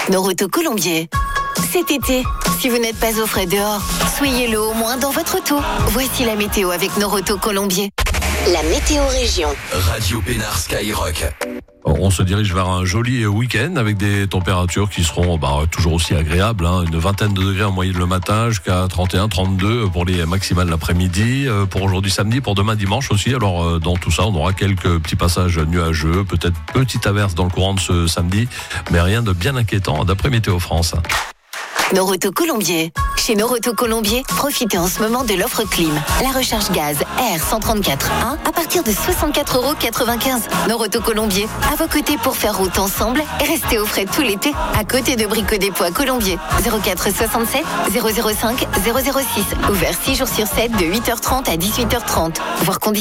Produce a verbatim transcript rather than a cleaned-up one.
Noroto Colombier. Cet été, si vous n'êtes pas au frais dehors, soyez-le au moins dans votre auto. Voici la météo avec Noroto Colombier. La météo région. Radio Pénard Skyrock. On se dirige vers un joli week-end avec des températures qui seront bah, toujours aussi agréables. Hein. Une vingtaine de degrés en moyenne le matin jusqu'à trente et un, trente-deux pour les maximales l'après-midi. Pour aujourd'hui samedi, pour demain dimanche aussi. Alors dans tout ça, on aura quelques petits passages nuageux, peut-être petite averse dans le courant de ce samedi, mais rien de bien inquiétant d'après Météo France. Noroto Colombier. Chez Noroto Colombier, profitez en ce moment de l'offre clim. La recharge gaz R cent trente-quatre un à partir de soixante-quatre euros quatre-vingt-quinze. Noroto Colombier, à vos côtés pour faire route ensemble et rester au frais tout l'été. À côté de Brico Dépôt à Colombier. zéro quatre soixante-sept zéro zéro cinq zéro zéro six. Ouvert six jours sur sept de huit heures trente à dix-huit heures trente. Voir conditions.